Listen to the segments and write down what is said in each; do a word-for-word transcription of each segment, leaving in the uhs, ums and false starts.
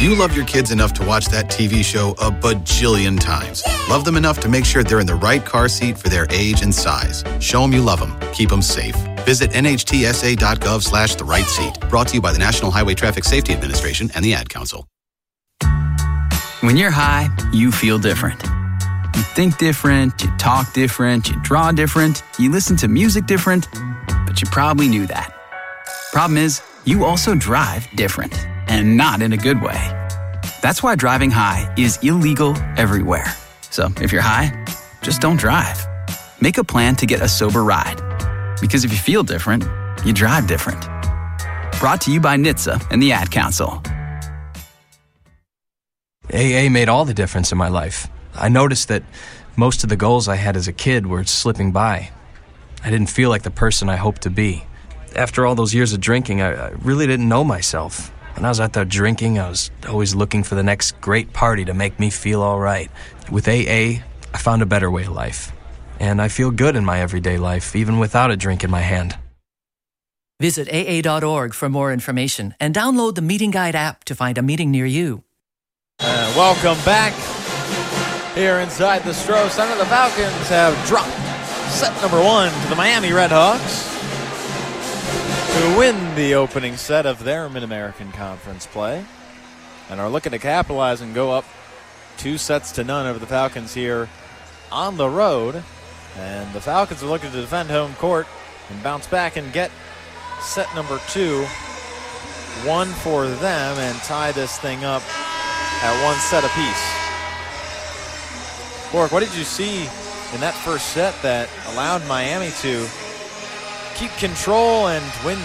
You love your kids enough to watch that T V show a bajillion times. Love them enough to make sure they're in the right car seat for their age and size. Show them you love them. Keep them safe. Visit nhtsa.gov slash the right seat. Brought to you by the National Highway Traffic Safety Administration and the Ad Council. When you're high, you feel different. You think different, you talk different, you draw different, you listen to music different, but you probably knew that. Problem is, you also drive different, and not in a good way. That's why driving high is illegal everywhere. So if you're high, just don't drive. Make a plan to get a sober ride. Because if you feel different, you drive different. Brought to you by N H T S A and the Ad Council. A A made all the difference in my life. I noticed that most of the goals I had as a kid were slipping by. I didn't feel like the person I hoped to be. After all those years of drinking, I, I really didn't know myself. When I was out there drinking, I was always looking for the next great party to make me feel all right. With A A, I found a better way of life. And I feel good in my everyday life, even without a drink in my hand. Visit A A dot org for more information and download the Meeting Guide app to find a meeting near you. Uh, welcome back here inside the Stroh Center. The Falcons have dropped set number one to the Miami Redhawks to win the opening set of their Mid-American Conference play and are looking to capitalize and go up two sets to none over the Falcons here on the road. And the Falcons are looking to defend home court and bounce back and get set number two, one for them, and tie this thing up at one set apiece. Bork, what did you see in that first set that allowed Miami to keep control and win?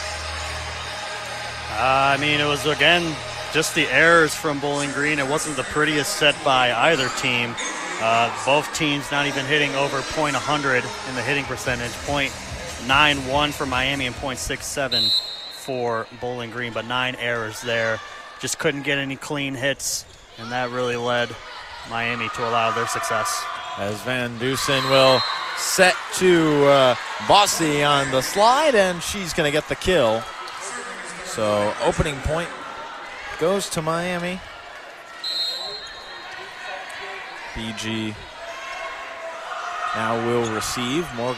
Uh, I mean, it was, again, just the errors from Bowling Green. It wasn't the prettiest set by either team. Uh, both teams not even hitting over point one hundred in the hitting percentage. point nine one for Miami and point six seven for Bowling Green, but nine errors there. Just couldn't get any clean hits, and that really led Miami to allow their success. As Van Dusen will set to uh, Bossy on the slide, and she's going to get the kill. So opening point goes to Miami. B G now will receive. Morgan